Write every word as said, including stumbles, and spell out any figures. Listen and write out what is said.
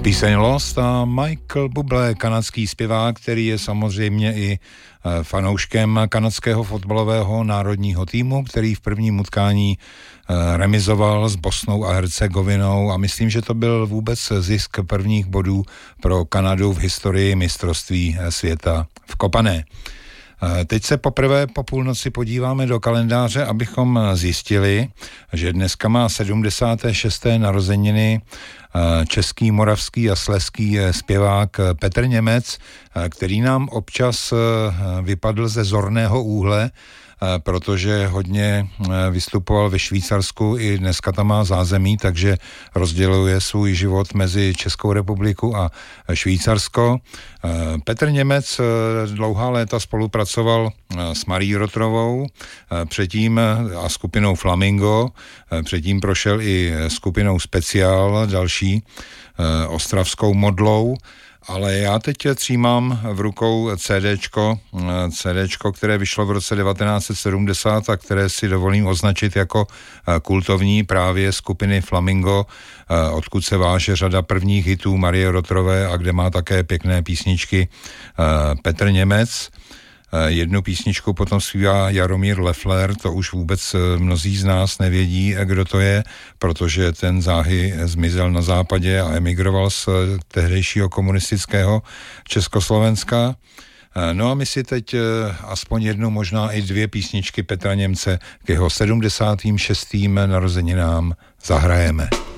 Píseň Lost a Michael Bublé, kanadský zpěvák, který je samozřejmě i fanouškem kanadského fotbalového národního týmu, který v prvním utkání remizoval s Bosnou a Hercegovinou a myslím, že to byl vůbec zisk prvních bodů pro Kanadu v historii mistrovství světa v kopané. Teď se poprvé po půlnoci podíváme do kalendáře, abychom zjistili, že dneska má sedmdesáté šesté narozeniny český, moravský a slezský zpěvák Petr Němec, který nám občas vypadl ze zorného úhle, protože hodně vystupoval ve Švýcarsku, i dneska tam má zázemí, takže rozděluje svůj život mezi Českou republiku a Švýcarsko. Petr Němec dlouhá léta spolupracoval s Marí Rotrovou, předtím a skupinou Flamingo, předtím prošel i skupinou Speciál, další ostravskou modlou. Ale já teď třímám v rukou CDčko, CDčko, které vyšlo v roce devatenáct set sedmdesát a které si dovolím označit jako kultovní právě skupiny Flamingo, odkud se váže řada prvních hitů Marie Rotrové a kde má také pěkné písničky Petr Němec. Jednu písničku potom zpívá Jaromír Leffler, to už vůbec mnozí z nás nevědí, kdo to je, protože ten záhy zmizel na západě a emigroval z tehdejšího komunistického Československa. No a my si teď aspoň jednu, možná i dvě písničky Petra Němce k jeho sedmdesátým šestým narozeninám zahrajeme.